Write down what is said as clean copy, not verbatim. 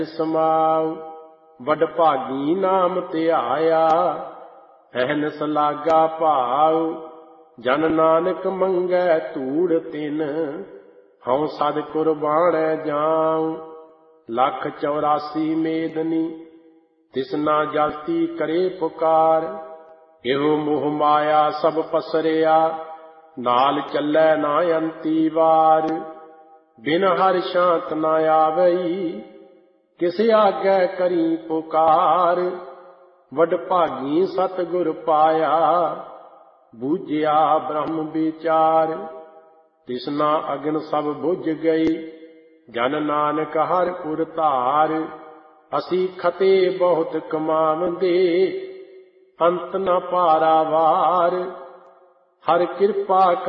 ਸਮਾਉ। ਵਡਭਾਗੀ ਨਾਮ ਧਿਆਇਆ, ਅਹਨਿਸ ਲਾਗਾ ਭਾਉ। ਜਨ ਨਾਨਕ ਮੰਗੈ ਧੂੜ ਤਿਨ, ਹਉ ਸਦ ਕੁਰਬਾਨੈ ਜਾਉ। 184 ਮੇਦਨੀ ਤਿਸਨਾ ਜਲਤੀ ਕਰੇ ਪੁਕਾਰ। ਇਹੋ ਮੋਹ ਮਾਇਆ ਸਭ ਪਸਰਿਆ, ਨਾਲ ਚੱਲੈ ਨਾ ਅੰਤੀ ਵਾਰ। ਬਿਨ ਹਰਿ ਸ਼ਾਂਤ ਨਾ ਆਵਈ, ਕਿਸ ਆਗੈ ਕਰੀ ਪੁਕਾਰ। ਵਡਭਾਗੀ ਸਤਿਗੁਰ ਪਾਇਆ, ਬੂਝਿਆ ਬ੍ਰਹਮ ਵਿਚਾਰ। ਤਿਸਨਾ ਅਗਨ ਸਭ ਬੁਝ ਗਈ, ਜਨ ਨਾਨਕ ਹਰਿ ਪੁਰ ਧਾਰ। ਅਸੀਂ ਖਤੇ ਬਹੁਤ ਕਮਾਵੰਦੇ, ਅੰਤ ਨ ਪਾਰਾਵਾਰ। ਹਰਿ ਕਿਰਪਾ